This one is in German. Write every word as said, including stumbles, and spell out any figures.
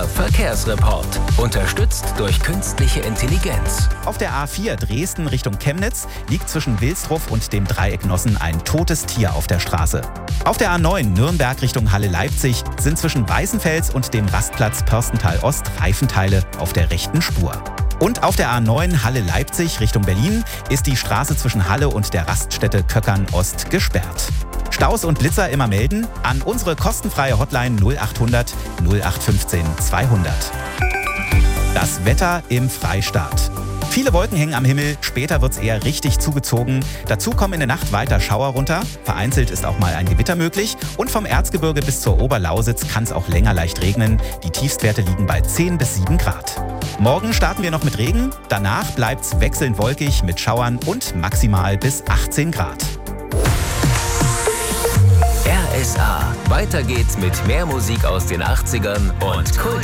Verkehrsreport. Unterstützt durch künstliche Intelligenz. Auf der A vier Dresden Richtung Chemnitz liegt zwischen Wilsdruff und dem Dreieck Nossen ein totes Tier auf der Straße. Auf der A neun Nürnberg Richtung Halle-Leipzig sind zwischen Weißenfels und dem Rastplatz Pörstental Ost Reifenteile auf der rechten Spur. Und auf der A neun Halle-Leipzig Richtung Berlin ist die Straße zwischen Halle und der Raststätte Köckern Ost gesperrt. Staus und Blitzer immer melden an unsere kostenfreie Hotline null achthundert null acht fünfzehn zweihundert. Das Wetter im Freistaat. Viele Wolken hängen am Himmel, später wird es eher richtig zugezogen. Dazu kommen in der Nacht weiter Schauer runter. Vereinzelt ist auch mal ein Gewitter möglich. Und vom Erzgebirge bis zur Oberlausitz kann es auch länger leicht regnen. Die Tiefstwerte liegen bei zehn bis sieben Grad. Morgen starten wir noch mit Regen. Danach bleibt es wechselnd wolkig mit Schauern und maximal bis achtzehn Grad. R S A. Weiter geht's mit mehr Musik aus den achtzigern und Kult.